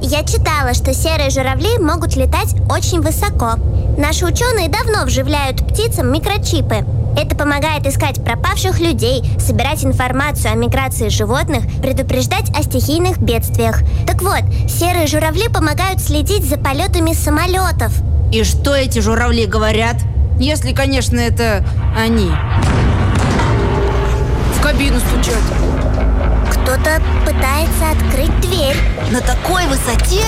Я читала, что серые журавли могут летать очень высоко. Наши ученые давно вживляют птицам микрочипы. Это помогает искать пропавших людей, собирать информацию о миграции животных, предупреждать о стихийных бедствиях. Так вот, серые журавли помогают следить за полетами самолетов. И что эти журавли говорят? Если, конечно, это они. В кабину стучат. Кто-то пытается открыть дверь. На такой высоте?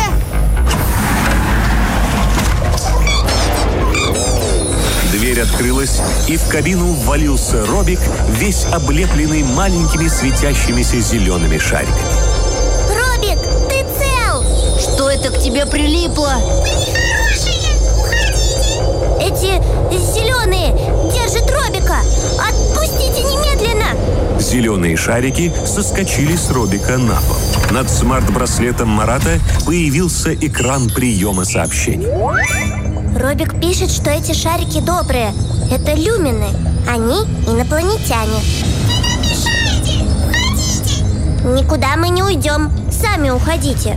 Дверь открылась, и в кабину ввалился Робик, весь облепленный маленькими светящимися зелеными шариками. Робик, ты цел? Что это к тебе прилипло? Эти зеленые держат Робика. Отпустите немедленно. Зеленые шарики соскочили с Робика на пол. Над смарт-браслетом Марата появился экран приема сообщений. Робик пишет, что эти шарики добрые. Это люмины. Они инопланетяне. Вы нам мешаете! Уходите! Никуда мы не уйдем. Сами уходите.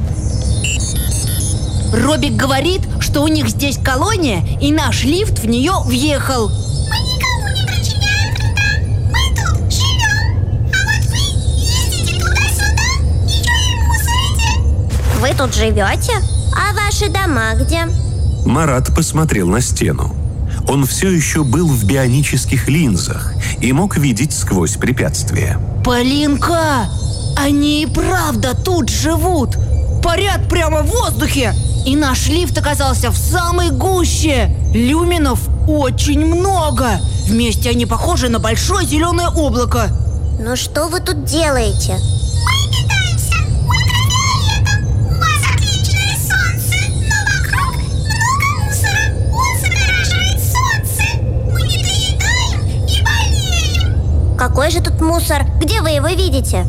Робик говорит, что у них здесь колония, и наш лифт в нее въехал. Мы никому не причиняем вреда. Мы тут живем. А вот вы ездите туда-сюда и что и мусорите. Вы тут живете? А ваши дома где? Марат посмотрел на стену. Он все еще был в бионических линзах и мог видеть сквозь препятствия. Полинка, они и правда тут живут. Парят прямо в воздухе. И наш лифт оказался в самой гуще. Люминов очень много. Вместе они похожи на большое зеленое облако. Ну что вы тут делаете? Мы питаемся ультрафиолетом. У вас отличное солнце, но вокруг много мусора. Он загораживает солнце. Мы не доедаем и болеем. Какой же тут мусор? Где вы его видите?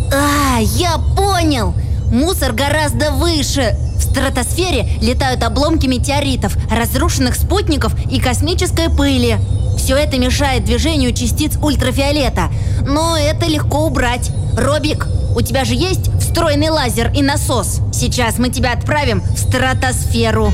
Я понял. Мусор гораздо выше. В стратосфере летают обломки метеоритов, разрушенных спутников и космической пыли. Все это мешает движению частиц ультрафиолета. Но это легко убрать. Робик, у тебя же есть встроенный лазер и насос? Сейчас мы тебя отправим в стратосферу.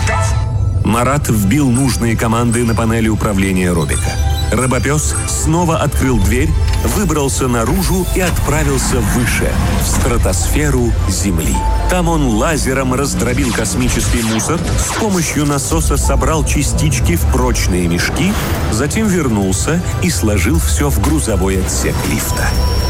Марат вбил нужные команды на панели управления Робика. Робопес снова открыл дверь, выбрался наружу и отправился выше, в стратосферу Земли. Там он лазером раздробил космический мусор, с помощью насоса собрал частички в прочные мешки, затем вернулся и сложил все в грузовой отсек лифта.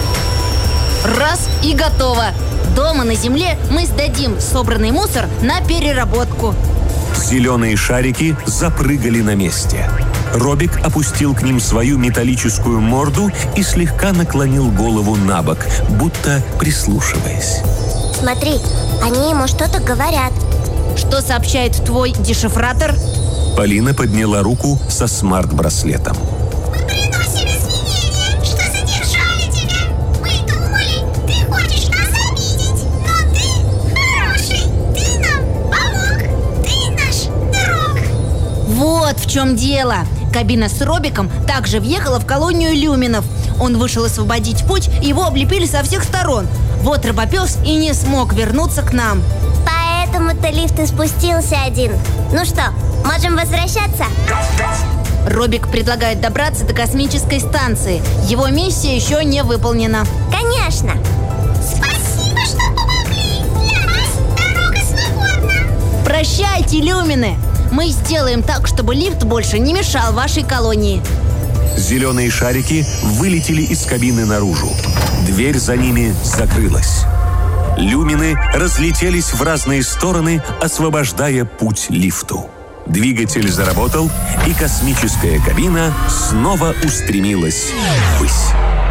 Раз и готово. Дома на Земле мы сдадим собранный мусор на переработку. Зеленые шарики запрыгали на месте. Робик опустил к ним свою металлическую морду и слегка наклонил голову на бок, будто прислушиваясь. Смотри, они ему что-то говорят. Что сообщает твой дешифратор? Полина подняла руку со смарт-браслетом. Мы приносим извинения, что задержали тебя. Мы думали, ты хочешь нас обидеть, но ты хороший. Ты нам помог. Ты наш друг. Вот в чем дело. Кабина с Робиком также въехала в колонию люминов. Он вышел освободить путь, и его облепили со всех сторон. Вот Робопес и не смог вернуться к нам. Поэтому-то лифт и спустился один. Ну что, можем возвращаться? Робик предлагает добраться до космической станции. Его миссия еще не выполнена. Конечно. Спасибо, что помогли. Для вас дорога свободна. Прощайте, люмины! Мы сделаем так, чтобы лифт больше не мешал вашей колонии. Зеленые шарики вылетели из кабины наружу. Дверь за ними закрылась. Люмины разлетелись в разные стороны, освобождая путь лифту. Двигатель заработал, и космическая кабина снова устремилась ввысь.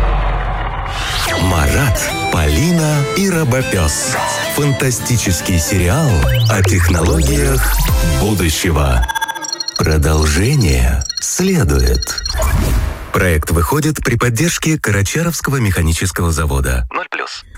Марат, Полина и Робопес. Фантастический сериал о технологиях будущего. Продолжение следует. Проект выходит при поддержке Карачаровского механического завода. 0+.